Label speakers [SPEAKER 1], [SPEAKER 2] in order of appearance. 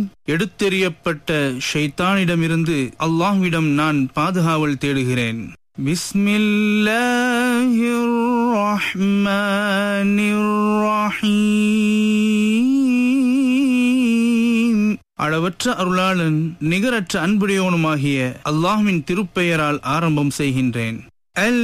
[SPEAKER 1] எடுத்தெறியப்பட்ட ஷைத்தானிடமிருந்து அல்லாஹ்விடம் நான் பாதுகாவல் தேடுகிறேன். பிஸ்மில்லாஹிர் ரஹ்மானிர் ரஹீம். அளவற்ற அருளாளன் நிகரற்ற அன்புடையோனுமாகிய அல்லாஹ்வின் திருப்பெயரால் ஆரம்பம் செய்கின்றேன்.